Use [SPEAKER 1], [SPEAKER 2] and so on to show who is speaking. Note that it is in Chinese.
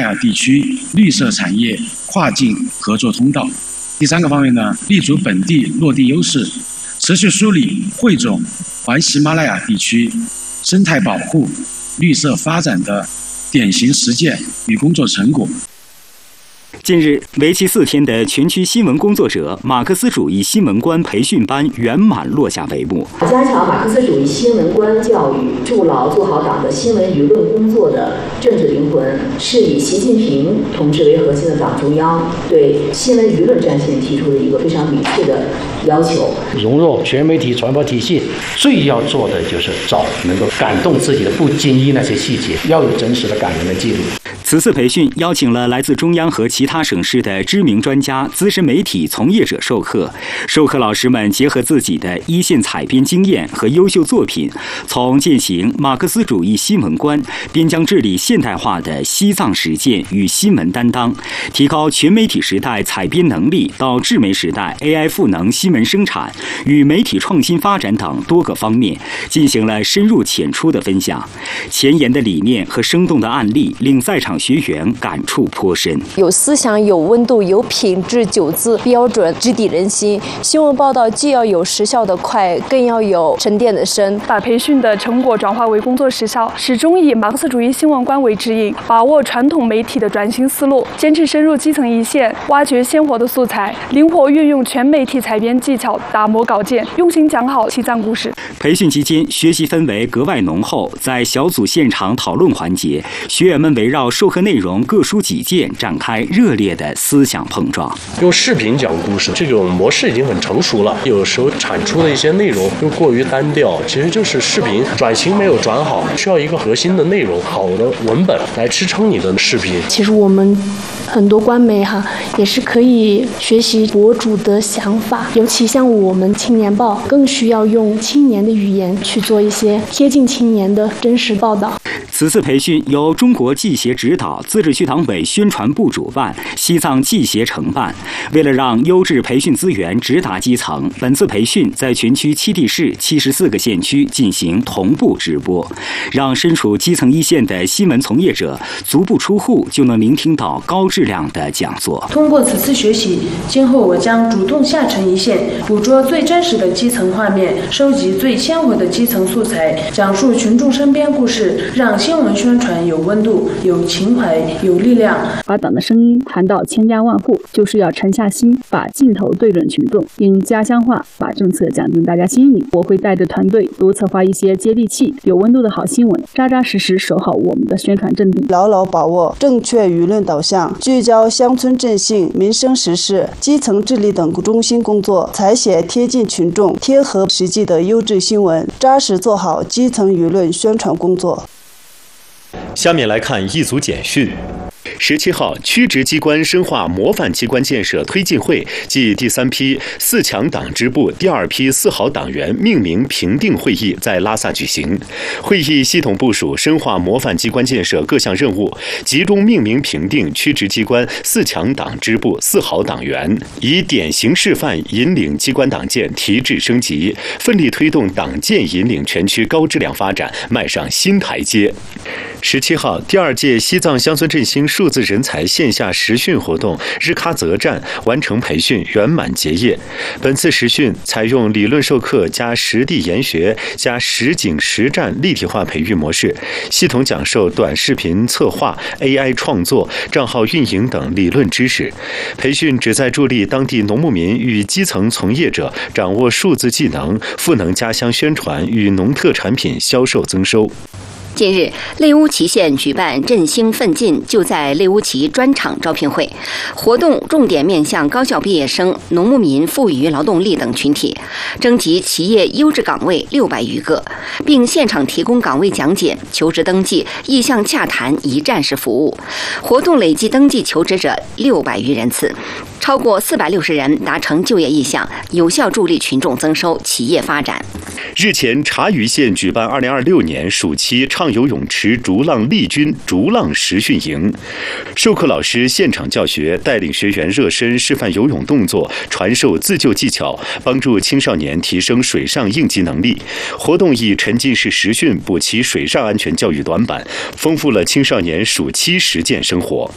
[SPEAKER 1] 亚地区绿色产业跨境合作通道。第3个方面呢，立足本地落地优势，持续梳理汇总环喜马拉雅地区生态保护、绿色发展的典型实践与工作成果。
[SPEAKER 2] 近日，为期4天的全区新闻工作者马克思主义新闻观培训班圆满落下帷幕。
[SPEAKER 3] 加强马克思主义新闻观教育，筑牢做好党的新闻舆论工作的政治灵魂，是以习近平同志为核心的党中央对新闻舆论战线提出的一个非常明确的要求。
[SPEAKER 4] 融入全媒体传播体系，最要做的就是找能够感动自己的，不经意那些细节，要有真实的感人的记录。
[SPEAKER 2] 此次培训邀请了来自中央和其他省市的知名专家、资深媒体从业者授课。授课老师们结合自己的一线采编经验和优秀作品，从践行马克思主义新闻观、边疆治理现代化的西藏实践与新闻担当，提高全媒体时代采编能力，到智媒时代 AI 赋能新闻生产与媒体创新发展等多个方面，进行了深入浅出的分享。前沿的理念和生动的案例令在场学员感触颇深。
[SPEAKER 5] 有思想、有温度、有品质、9字标准，直抵人心。新闻报道既要有时效的快，更要有沉淀的深。
[SPEAKER 6] 把培训的成果转化为工作实效，始终以马克思主义新闻观为指引，把握传统媒体的转型思路，坚持深入基层一线，挖掘鲜活的素材，灵活运用全媒体采编技巧，打磨稿件，用心讲好西藏故事。
[SPEAKER 2] 培训期间，学习氛围格外浓厚。在小组现场讨论环节，学员们围绕授课内容各抒己见，展开热烈的思想碰撞。
[SPEAKER 7] 用视频讲故事这种模式已经很成熟了，有时候产出的一些内容又过于单调，其实就是视频转型没有转好，需要一个核心的内容、好的文本来支撑你的视频。
[SPEAKER 8] 其实我们很多官媒也是可以学习博主的想法，尤其像我们青年报更需要用青年的语言去做一些贴近青年的真实报道。
[SPEAKER 2] 此次培训由中国记协指导，自治区党委宣传部主办，西藏记协承办。为了让优质培训资源直达基层，本次培训在全区7地市74个县区进行同步直播，让身处基层一线的新闻从业者足不出户就能聆听到高质量的讲座。
[SPEAKER 9] 通过此次学习，今后我将主动下沉一线，捕捉最真实的基层画面，收集最鲜活的基层素材，讲述群众身边故事，让新闻宣传有温度、有情怀、有力量。
[SPEAKER 10] 把党的声音传到千家万户，就是要沉下心，把镜头对准群众，用家乡话把政策讲进大家心里。我会带着团队多策划一些接地气、有温度的好新闻，扎扎实实守好我们的宣传阵地，
[SPEAKER 11] 牢牢把握正确舆论导向，聚焦乡村振兴、民生时事、基层治理等中心工作，采写贴近群众、贴合实际的优质新闻，扎实做好基层舆论宣传工作。
[SPEAKER 12] 下面来看一组简讯。17号，区直机关深化模范机关建设推进会暨第3批4强党支部第2批4好党员命名评定会议在拉萨举行。会议系统部署深化模范机关建设各项任务，集中命名评定区直机关4强党支部4好党员，以典型示范引领机关党建提质升级，奋力推动党建引领全区高质量发展迈上新台阶。17号，第2届西藏乡村振兴数字人才线下实训活动日喀则站完成培训，圆满结业。本次实训采用理论授课加实地研学加实景实战立体化培育模式，系统讲授短视频策划、AI 创作、账号运营等理论知识。培训旨在助力当地农牧民与基层从业者掌握数字技能，赋能家乡宣传与农特产品销售增收。
[SPEAKER 13] 近日，类乌齐县举办振兴奋进就在类乌齐专场招聘会，活动重点面向高校毕业生、农牧民、富余劳动力等群体，征集企业优质岗位600余个，并现场提供岗位讲解、求职登记、意向洽谈一站式服务。活动累计登记求职者600余人次，超过460人达成就业意向，有效助力群众增收、企业发展。
[SPEAKER 12] 日前，察隅县举办2026年暑期畅游泳池逐浪丽军逐浪实训营，授课老师现场教学，带领学员热身示范游泳动作，传授自救技巧，帮助青少年提升水上应急能力。活动以沉浸式实训补齐水上安全教育短板，丰富了青少年暑期实践生活。